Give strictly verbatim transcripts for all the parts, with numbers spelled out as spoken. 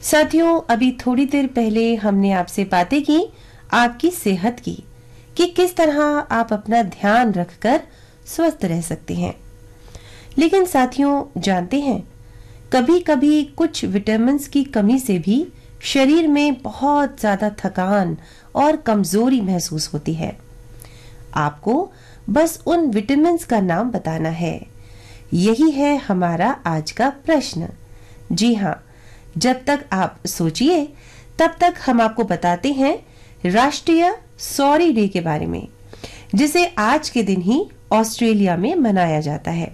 साथियों, अभी थोड़ी देर पहले हमने आपसे बातें की आपकी सेहत की, कि किस तरह आप अपना ध्यान रखकर स्वस्थ रह सकते हैं। लेकिन साथियों, जानते हैं कभी कभी कुछ विटामिन्स की कमी से भी शरीर में बहुत ज्यादा थकान और कमजोरी महसूस होती है। आपको बस उन विटामिन्स का नाम बताना है। यही है हमारा आज का प्रश्न। जी हाँ, जब तक आप सोचिए तब तक हम आपको बताते हैं राष्ट्रीय सॉरी डे के बारे में, जिसे आज के दिन ही ऑस्ट्रेलिया में मनाया जाता है।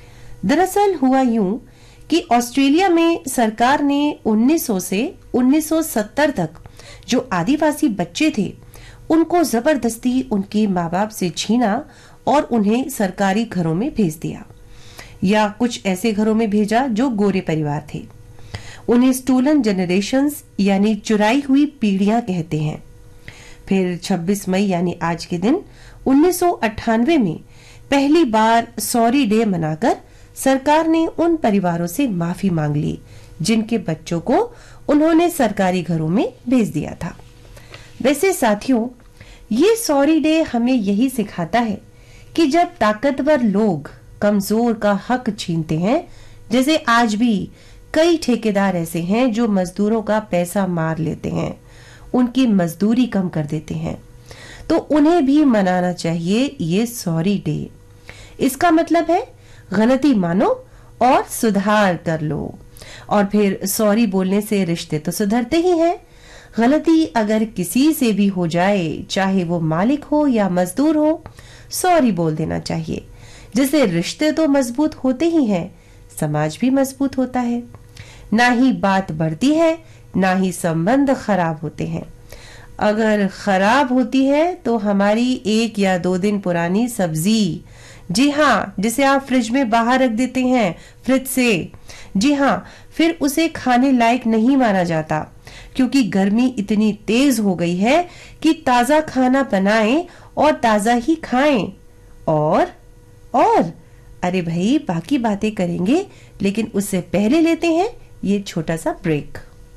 दरअसल हुआ यूं कि ऑस्ट्रेलिया में सरकार ने उन्नीस सौ से उन्नीस सौ सत्तर तक जो आदिवासी बच्चे थे उनको जबरदस्ती उनके माँ बाप से छीना और उन्हें सरकारी घरों में भेज दिया, या कुछ ऐसे घरों में भेजा जो गोरे परिवार थे। उन्हें स्टोलन जनरेशंस यानी चुराई हुई पीढ़ियां कहते हैं। फिर छब्बीस मई यानी आज के दिन उन्नीस सौ अट्ठानवे में पहली बार सॉरी डे मनाकर सरकार ने उन परिवारों से माफी मांग ली जिनके बच्चों को उन्होंने सरकारी घरों में भेज दिया था। वैसे साथियों, ये सॉरी डे हमें यही सिखाता है कि जब ताकतवर लोग कमजोर का हक छीनते हैं, जैसे आज भी कई ठेकेदार ऐसे हैं जो मजदूरों का पैसा मार लेते हैं, उनकी मजदूरी कम कर देते हैं, तो उन्हें भी मनाना चाहिए ये सॉरी डे। इसका मतलब है गलती मानो और सुधार कर लो। और फिर सॉरी बोलने से रिश्ते तो सुधरते ही हैं। गलती अगर किसी से भी हो जाए, चाहे वो मालिक हो या मजदूर हो, सॉरी बोल देना चाहिए। जिससे रिश्ते तो मजबूत होते ही हैं, समाज भी मजबूत होता है। ना ही बात बढ़ती है, ना ही संबंध खराब होते हैं। अगर खराब होती है तो हमारी एक या दो दिन पुरानी सब्जी, जी हाँ, जिसे आप फ्रिज में बाहर रख देते हैं फ्रिज से, जी हाँ, फिर उसे खाने लायक नहीं माना जाता, क्योंकि गर्मी इतनी तेज हो गई है कि ताजा खाना बनाएं और ताजा ही खाएं। और और अरे भाई, बाकी बातें करेंगे, लेकिन उससे पहले लेते हैं ये छोटा सा ब्रेक।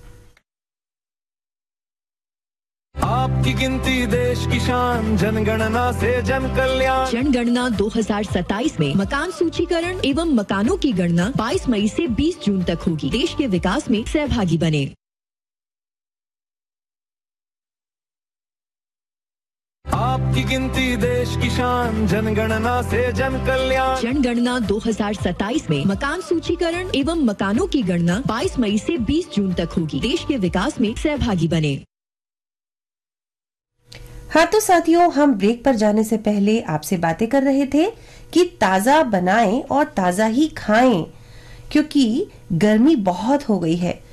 आपकी गिनती देश की शान, जनगणना से जन कल्याण। जनगणना दो हज़ार सत्ताईस में मकान सूचीकरण एवं मकानों की गणना बाईस मई से बीस जून तक होगी। देश के विकास में सहभागी बने। आपकी गिनती देश की शान, जनगणना से जन कल्याण। जनगणना दो हज़ार सत्ताईस में मकान सूचीकरण एवं मकानों की गणना बाईस मई से बीस जून तक होगी। देश के विकास में सहभागी बने। हाँ तो साथियों, हम ब्रेक पर जाने से पहले आपसे बातें कर रहे थे कि ताजा बनाएं और ताजा ही खाएं, क्योंकि गर्मी बहुत हो गई है